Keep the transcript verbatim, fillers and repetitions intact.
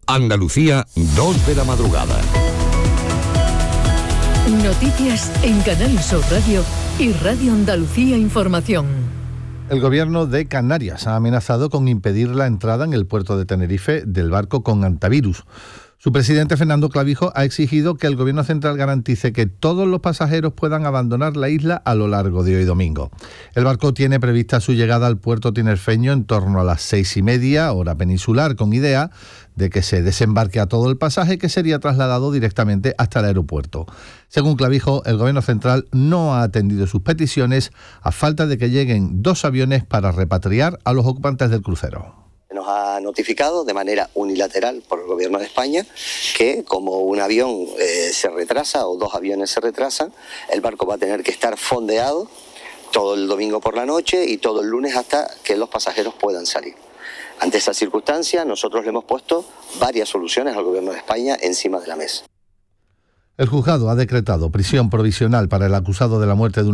Andalucía, dos de la madrugada. Noticias en Canal Sur Radio y Radio Andalucía Información. El gobierno de Canarias ha amenazado con impedir la entrada en el puerto de Tenerife del barco con hantavirus. Su presidente, Fernando Clavijo, ha exigido que el gobierno central garantice que todos los pasajeros puedan abandonar la isla a lo largo de hoy domingo. El barco tiene prevista su llegada al puerto tinerfeño en torno a las seis y media, hora peninsular, con idea de que se desembarque a todo el pasaje, que sería trasladado directamente hasta el aeropuerto. Según Clavijo, el gobierno central no ha atendido sus peticiones a falta de que lleguen dos aviones para repatriar a los ocupantes del crucero. Nos ha notificado de manera unilateral por el gobierno de España que como un avión eh, se retrasa o dos aviones se retrasan, el barco va a tener que estar fondeado todo el domingo por la noche y todo el lunes hasta que los pasajeros puedan salir. Ante esa circunstancia, nosotros le hemos puesto varias soluciones al gobierno de España encima de la mesa. El juzgado ha decretado prisión provisional para el acusado de la muerte de un